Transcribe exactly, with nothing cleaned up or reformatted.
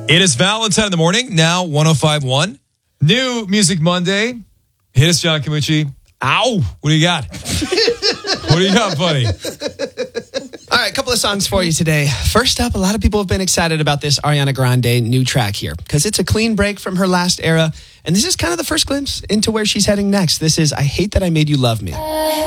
It is Valentine in the morning, now one oh five point one. New Music Monday. Hit us, John Camucci. Ow! What do you got? What do you got, buddy? All right, a couple of songs for you today. First up, a lot of people have been excited about this Ariana Grande new track here because it's a clean break from her last era. And this is kind of the first glimpse into where she's heading next. This is I Hate That I Made You Love Me.